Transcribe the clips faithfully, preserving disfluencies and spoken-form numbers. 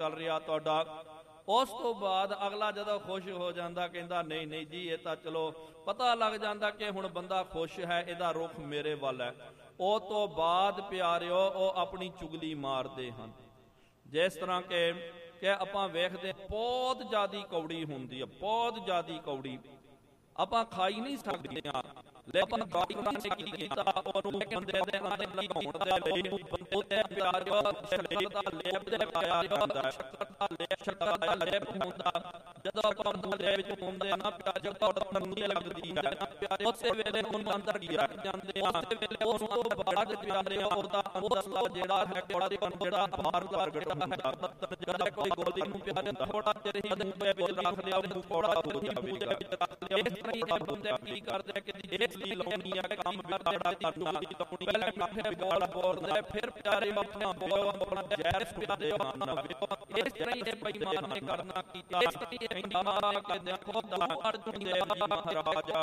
ਚੱਲ ਰਿਹਾ ਤੁਹਾਡਾ। ਉਸ ਤੋਂ ਬਾਅਦ ਅਗਲਾ ਜਦੋਂ ਖੁਸ਼ ਹੋ ਜਾਂਦਾ ਕਹਿੰਦਾ ਨਹੀਂ ਨਹੀਂ ਜੀ ਇਹ ਤਾਂ ਚਲੋ ਪਤਾ ਲੱਗ ਜਾਂਦਾ ਕਿ ਹੁਣ ਬੰਦਾ ਖੁਸ਼ ਹੈ, ਇਹਦਾ ਰੁਖ ਮੇਰੇ ਵੱਲ ਹੈ। ਉਹ ਤੋਂ ਬਾਅਦ ਪਿਆਰਿਓ ਉਹ ਆਪਣੀ ਚੁਗਲੀ ਮਾਰਦੇ ਹਨ। ਜਿਸ ਤਰ੍ਹਾਂ ਕਿ ਕਿ ਆਪਾਂ ਵੇਖਦੇ ਬਹੁਤ ਜ਼ਿਆਦੀ ਕੌੜੀ ਹੁੰਦੀ ਹੈ, ਬਹੁਤ ਜ਼ਿਆਦੀ ਕੌੜੀ ਆਪਾਂ ਖਾਈ ਨਹੀਂ ਸਕਦੇ ਹਾਂ, ਲੇਕਿਨ ਡਾਕਟਰਾਂ ਨੇ ਕੀ ਕੀਤਾ ਉਹਨੂੰ ਬੰਦੇ ਦੇ ਅੰਦਰ ਲਗਾਉਣ ਦੇ ਲਈ ਉਹਦੇ ਪਿਆਰਿਓ ਸ਼ੱਕਰ ਦਾ ਲੇਪ ਦੇ ਪਿਆਰ ਹੁੰਦਾ, ਸ਼ੱਕਰ ਦਾ ਲੇਪ ਸ਼ੱਕਰ ਦਾ ਲੇਪ ਹੁੰਦਾ। ਜਦੋਂ ਆਪਾਂ ਮੂੰਹ ਦੇ ਵਿੱਚ ਪਾਉਂਦੇ ਨਾ ਪਿਆਰ ਜਦ ਤੁਹਾਡਾ ਮੂੰਹ ਲੱਗਦੀ ਹੈ ਨਾ ਪਿਆਰੇ ਉਸੇ ਵੇਲੇ ਉਹਨੂੰ ਅੰਦਰ ਗਿਰ ਜਾਂਦੇ ਆ। ਉਸੇ ਵੇਲੇ ਉਸ ਤੋਂ ਬਾਅਦ ਪਿਆਰੇ ਉਹਦਾ ਅੰਦਰਲਾ ਜਿਹੜਾ ਹੈ ਕੋੜੇ ਜਿਹੜਾ ਬਾਹਰ ਦਾ ਪ੍ਰਗਟ ਹੁੰਦਾ, ਜਦੋਂ ਕੋਈ ਗੋਲੀ ਨੂੰ ਪਿਆਰੇ ਥੋੜਾ ਚਿਰ ਹੀ ਮੂੰਹ ਦੇ ਵਿੱਚ ਰੱਖ ਲਿਆ ਉਹਨੂੰ ਕੋੜਾ ਹੋ ਜਾਵੇਗਾ। ਇਸ ਤਰ੍ਹਾਂ ਹੀ ਬੰਦੇ ਕੀ ਕਰਦੇ ਕਿ ਇਸ ਲਈ ਲਾਉਣੀ ਆ ਕੰਮ ਵਿਗੜਦਾ ਤੁਹਾਨੂੰ ਪਹਿਲਾਂ ਮਾਫੇ ਬਿਗਾੜ ਬੋਲਦੇ ਫਿਰ ਪਿਆਰੇ ਆਪਣਾ ਬੋਲ ਆਪਣਾ ਜ਼ਹਿਰ ਪਿਆਰੇ ਮਾਰਨਾ। ਇਸ ਤਰ੍ਹਾਂ ਹੀ ਬੇਈਮਾਨ ਨੇ ਕਰਨਾ ਕੀਤਾ। ਇਸ ਤਰ੍ਹਾਂ ਹੀ ਕਹਿੰਦਾ ਕਿ ਦੇਖੋ ਦਾ ਅਰਜੁਨ ਦੇਵ ਜੀ ਮਹਾਰਾਜ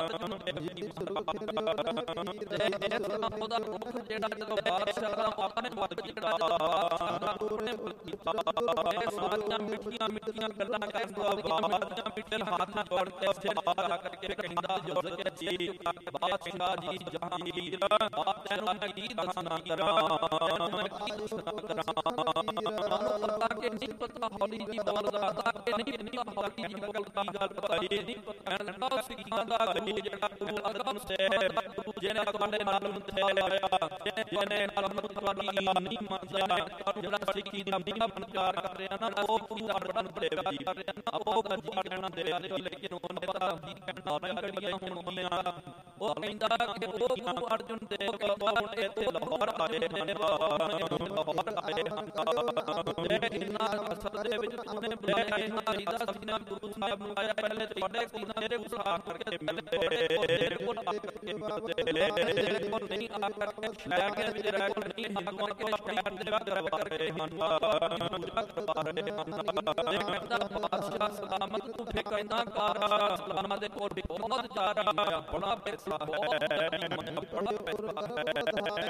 ਉਹਦਾ ਮੁਖ ਜਿਹੜਾ ਜਦੋਂ ਬਾਦਸ਼ਾਹ ਦਾ ਆਪਣੇ ਵੱਧ ਜਿਹੜਾ ਉਹਨੇ ਕੀਤਾ ਇਹ ਸਾਰੀਆਂ ਮਿੱਠੀਆਂ ਮਿੱਠੀਆਂ ਗੱਲਾਂ ਕਰਦਾ ਬਾਦਸ਼ਾਹ ਮਿੱਠੇ ਹੱਥ ਜੋੜ ਕੇ ਸਿਰ ਪਾਰ ਕਰਕੇ ਕਹਿੰਦਾ ਜੁੜ ਕੇ ਜੀ ਬਾਦਸ਼ਾਹ ਜੀ ਜਹਾਂਗੀਰ ਤੈਨੂੰ ਮੈਂ ਕੀ ਦੱਸਣਾ ਕਰਾਂ, ਮੈਂ ਕੀ ਦੱਸਣਾ ਕਰਾਂ। ਪਤਾ ਕਿ ਨਹੀਂ ਪਤਾ ਹੌਲੀ ਜੀ ਬੋਲਦਾ ਕਿ ਨਹੀਂ ਨਹੀਂ ਹੌਲੀ ਜੀ ਬੋਲਦਾ ਗੱਲ ਪਤਾਈ ਨਹੀਂ ਕਹਿੰਦਾ ਸੀ ਕਹਿੰਦਾ ਗਲੀ ਜਿਹੜਾ ਗੁਰੂ ਅਰਜਨ ਸਾਹਿਬ ਗੁਰੂ ਜਿਹਨੇ ਤੁਹਾਡੇ ਨਾਲ ਮਿਥਿਆ ਜਿਹਨੇ ਨਾਲ ਤੁਹਾਡੀ ਨਹੀਂ ਮੰਨਦਾ ਜਿਹੜਾ ਸਿੱਖੀ ਦਾ ਬਿਨਾ ਪ੍ਰਚਾਰ ਕਰ ਰਿਹਾ ਨਾ ਉਹ ਗੁਰੂ ਅਰਜਨ ਦੇਵ ਜੀ ਕਰ ਰਿਹਾ ਨਾ ਉਹ ਜੀ ਕਹਿਣਾ ਦੇ ਰਿਹਾ। ਲੇਕਿਨ ਉਹਨੇ ਪਤਾ ਕੀ ਕਹਿਣਾ ਕੜੀਆਂ ਹੁਣ ਬੋਲਿਆ ਉਹ ਕਹਿੰਦਾ ਕਿ ਉਹ ਗੁਰੂ ਅਰਜਨ ਦੇਵ ਕੋਲ ਇੱਥੇ ਲਾਹੌਰ ਆਏ ਨੇ ਲਾਹੌਰ ਆਏ ਹਨ ਤੇ ਇਹਨਾਂ ਅਸਲ ਦੇ ਵਿੱਚ ਉਹਨੇ ਬੁਲਾਇਆ ਇਹਨਾਂ ਦਾ ਸੀਨਾ ਗੁਰੂ ਸਾਹਿਬ ਨੂੰ ਆਇਆ ਪਹਿਲੇ ਤੁਹਾਡੇ ਕੋਲ ਮੇਰੇ ਕੋਲ ਆ ਕਰਕੇ ਮਿਲਦੇ ਮੇਰੇ ਕੋਲ ਆ ਕਰਕੇ ਮਿਲਦੇ ਮੇਰੇ ਕੋਲ ਨਹੀਂ ਆ ਕਰਕੇ ਸ਼ਹਿਰ ਦੇ ਵਿੱਚ ਰਹਿ ਕੋਲ ਨਹੀਂ ਹਿੰਦੂਆਂ ਕੇ ਸ਼ਹਿਰ ਦੇ ਵਿੱਚ ਕਰਵਾ ਰਹੇ ਹਨ ਪੂਜਾ ਕਰਵਾ ਰਹੇ ਹਨ। ਕਹਿੰਦਾ ਬਾਦਸ਼ਾਹ ਸਲਾਮਤ ਤੂੰ ਫਿਕਰ ਨਾ ਕਰ ਸਲਾਮਾਂ ਦੇ ਕੋਲ ਬਹੁਤ ਜ਼ਿਆਦਾ ਬੜਾ ਪੈਸਾ ਹੈ ਬੜਾ ਪੈਸਾ ਹੈ।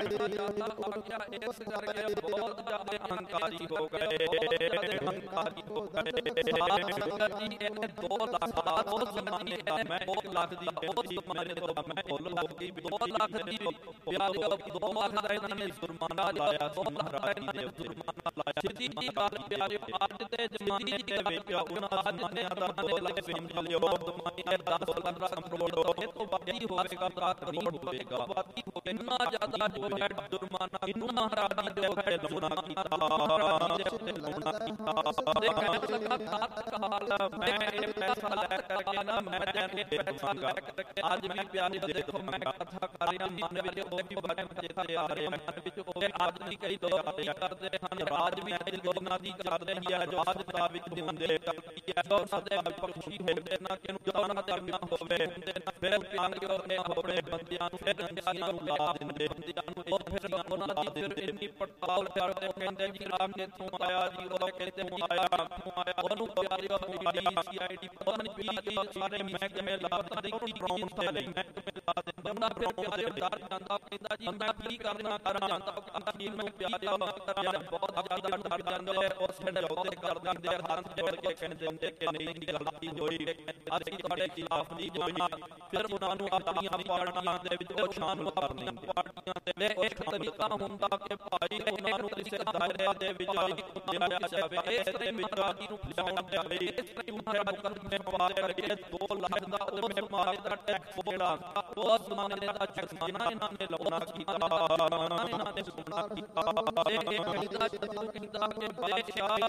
ਇਸ ਕਰਕੇ ਬਹੁਤ ਜ਼ਿਆਦਾ ਅਹੰਕਾਰੀ ਹੋ ਗਏ ਅਹੰਕਾਰੀ ਹੋ ਗਏ। ਸੰਗਤ ਜੀ ਇਹਨੇ ਦੋ ਲੱਖ ਦਾ ਉਸ ਜ਼ਮਾਨੇ ਦਾ ਮੈਂ ਦੋ ਲੱਖ ਦੀ ਉਸ ਜ਼ਮਾਨੇ ਤੋਂ ਮੈਂ ਭੁੱਲ ਹੋ ਗਈ ਦੋ ਲੱਖ ਦੀ ਪਿਆਰਿਓ ਦੋ ਲੱਖ ਦਾ ਇਹਨਾਂ ਨੇ ਜੁਰਮਾਨਾ ਲਾਇਆ ਦੋ ਲੱਖ ਦਾ ਇਹਨਾਂ ਨੇ ਜੁਰਮਾਨਾ ਲਾਇਆ। ਸਿੱਧੀ ਜੀ ਗੱਲ ਪਿਆਰਿਓ ਅੱਜ ਦੇ ਜ਼ਮਾਨੇ ਦੇ ਵਿੱਚ ਉਹਨਾਂ ਜ਼ਮਾਨੇ ਦਾ ਦੋ ਲੱਖ ਫੇਮ ਲਿਓ ਜ਼ਮਾਨੇ ਦਾ ਦਸ ਪੰਦਰਾਂ ਕਰੋੜ ਇਹ ਤੋਂ ਵੱਧ ਹੀ ਹੋਵੇਗਾ ਤਾਂ ਨਹੀਂ ਹੋਵੇਗਾ ਵੱਧ ਹੀ ਹੋਵੇਗਾ। ਇੰਨਾ ਜ਼ਿਆਦਾ ਜੋ ਹੈ ਜੁਰਮਾਨਾ ਇੰਨਾ ਹਰਾਮ ਜੋ ਹੈ ਲਾਉਣਾ ਕੀਤਾ ਹਰਾਮ ਦੇ ਉੱਤੇ ਲਾਉਣਾ ਕੀਤਾ ਤੇ ਕਹਿਣ ਲੱਗਾ ਤਤ ਕਾਲ ਮੈਂ ਇਹ ਪੈਸਾ ਲੈ ਕਰਕੇ ਨਾ ਮੈਂ ਤੈਨੂੰ ਪੈਸਾ ਲੈ ਕਰਕੇ ਅੱਜ ਵੀ ਪਿਆਰੇ ਦੇਖੋ ਮੈਂ ਕਥਾ ਕਰ ਰਿਹਾ ਮਨ ਵਿੱਚ ਉਹ ਵੀ ਬੜੇ ਮਜ਼ੇ ਤੇ ਆ ਰਹੇ ਮਨ ਵਿੱਚ ਉਹ ਅੱਜ ਵੀ ਕਈ ਲੋਕ ਕਰਦੇ ਹਨ ਰਾਜ ਵੀ ਅੱਜ ਲੋਕਾਂ ਦੀ ਚੱਲ ਰਹੀ ਹੈ ਜੋ ਅੱਜ ਦਾ ਵਿੱਚ ਹੁੰਦੇ ਕਰਦੀ ਹੈ ਜੋ ਸਦੇ ਵਿਪਕਸ਼ੀ ਹੁੰਦੇ ਨਾ ਕਿ ਜੋ ਨਾ ਕਰਨਾ ਹੋਵੇ ਫਿਰ ਪਿਆਰਿਓ ਨੇ ਆਪਣੇ ਬੰਦਿਆਂ ਨੂੰ ਫਿਰ ਬੰਦਿਆਂ ਨੂੰ ਲਾ ਦਿੰਦੇ ਬੰਦਿਆਂ ਨੂੰ ਉਹ ਫਿਰ ਉਹਨਾਂ ਦੀ ਫਿਰ ਇੰਨੀ ਪੜਤਾਲ ਕਰਦੇ ਕਹਿੰਦੇ ਜੀ ਰਾਮ ਕਿੱਥੋਂ ਆਇਆ ਜੀ ਉਹ ਕਹਿੰਦੇ ਹੁਣ ਆਇਆ ਕਿੱਥੋਂ ਆਇਆ ਉਹਨੂੰ ਪਿਆਰਿਓ ਈਡੀ ਸੀਆਈਡੀ ਪਤਾ ਨਹੀਂ ਪੀ ਸਾਰੇ ਮਹਿਕਮੇ ਲਾਤਾ ਦੀ ਡਰੋਨ ਤੇ ਲਈ ਮਹਿਕਮੇ ਲਾ ਦੇ ਬੰਦਾ ਫਿਰ ਪਿਆਰਿਓ ਡਰ ਜਾਂਦਾ ਕਹਿੰਦਾ ਜੀ ਮੈਂ ਕੀ ਕਰਨਾ ਕਰਾਂ ਜਾਂਦਾ ਅਖੀਰ ਨੂੰ ਪਿਆਰਿਓ ਕਰਾਂ ਬਹੁਤ ਜ਼ਿਆਦਾ ਡਰ ਜਾਂਦੇ ਉਸ ਵੇਲੇ ਜੋਤੇ ਕਰ ਦਿੰਦੇ ਹੱਥ ਜੋੜ ਕੇ ਕਹਿੰਦੇ ਹੁੰਦੇ ਕਿ ਨਹੀਂ ਦੀ ਗਲਤੀ ਹੋਈ ਅੱਜ ਤੁਹਾਡੇ ਖਿਲਾਫ ਨਹੀਂ ਹੋਈ ਫਿਰ ਉਹਨਾਂ ਨੂੰ ਆਪਣੀਆਂ ਪਾਰਟੀਆਂ ਦੇ ਵਿੱਚ ਉਹ ਸ਼ਾਮਲ ਕਰਨੀ ਪਾਰਟੀਆਂ ਤੇ ਇੱਕ ਤਰੀਕਾ ਹੁੰਦਾ ਕਿ ਭਾਈ ਉਹਨਾਂ ਨੂੰ ਕਿਸੇ ਦਾਇਰੇ ਦੇ ਵਿੱਚ ਲਿਆਇਆ ਜਾਵੇ ਇਸ ਤਰ੍ਹਾਂ ਮਿੱਤਰਾਦੀ ਨੂੰ ਫਸਾਉਣ ਦੇ ਲਈ ਇਸ ਤਰ੍ਹਾਂ ਉਹਨਾਂ ਮੁਕੱਦਮੇ ਪਾ ਕਰਕੇ ਦੋ ਲੱਖ ਦਾ ਉਹ ਮਾਰੇ ਦਾ ਟੈਕਸ ਜਿਹੜਾ ਉਸ ਜ਼ਮਾਨੇ ਦਾ ਟੈਕਸ ਇਹਨਾਂ ਨੇ ਲਾਉਣਾ ਕੀਤਾ ਇਹਨਾਂ ਨੇ ਸੁਣਨਾ ਕੀਤਾ ਇਹ ਕਹਿੰਦਾ ਜਦੋਂ ਕਹਿੰਦਾ ਕਿ ਬਾਦਸ਼ਾਹ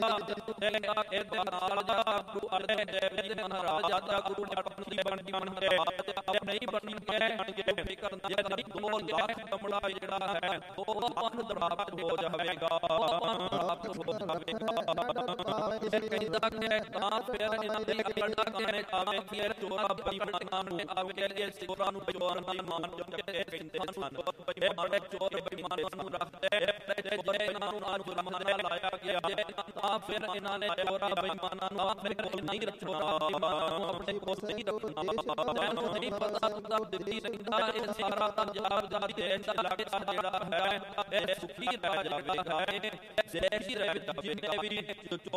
ਇਹਦੇ ਨਾਲ ਦਾ ਗੁਰੂ ਅਰਜਨ ਦੇਵ ਜੀ ਦੇ ਮਹਾਰਾਜ ਦਾ ਗੁਰੂ ਨੇ ਆਪਣੀ ਬਣਦੀ ਬਣ ਕੇ ਆਪਣੇ ਨਹੀਂ ਬਣਨੀ ਕਹਿਣਗੇ ਫਿਕਰ ਨਾ ਕਰੀ ਦੋ ਲੱਖ ਕਮੜਾ ਜਿਹੜਾ ਹੈ ਉਹ ਪੰਨ ਦਰਾਪਤ ਹੋ ਜਾਵੇਗਾ ਪ੍ਰਾਪਤ ਹੋ ਜਾਵੇਗਾ। ਇਹ ਕਹਿੰਦਾ ਕਿ ਤਾਂ ਫਿਰ ਇਹਨਾਂ ਦੇ ਲੜਨਾ ਕਿ ਆਵੇ ਫਿਰ ਚੋਰਾ ਬੇਈਮਾਨਾਂ ਨੂੰ ਆਵੇ ਇਹ ਚੋਰਾਂ ਨੂੰ ਚੋਰਾਂ ਦੀ ਮਾਨ ਜੋ ਕਿ ਕਹਿੰਦੇ ਹਨ ਇਹ ਬੜੇ ਚੋਰ ਬੇਈਮਾਨਾਂ ਨੂੰ ਰੱਖਦੇ ਤੇ ਜੇ ਇਹਨਾਂ ਨੂੰ ਆਨ ਜੁਰਮਾਨਾ ਲਾਇਆ ਗਿਆ ਤਾਂ ਫਿਰ ਇਹਨਾਂ ਨੇ ਚੋਰਾਂ ਬੇਈਮਾਨਾਂ ਨੂੰ ਆਪਣੇ ਕੋਲ ਨਹੀਂ ਰੱਖਣਾ ਆਪਣੇ ਕੋਲ ਨਹੀਂ ਰੱਖਣਾ। ਮੈਨੂੰ ਨਹੀਂ ਪਤਾ ਦਿੱਤੀ ਰਹਿੰਦਾ ਇਹ ਸਾਰਾ ਪੰਜਾਬ ਦਾ ਦੇਸ਼ ਦਾ ਇਲਾਕਾ ਜਿਹੜਾ ਹੈ ਇਹ ਸੁਖੀ ਰਹਿ ਜਾਵੇਗਾ, ਜੈ ਹੀ ਰਹਿ ਜਿੰਨੇ ਵੀ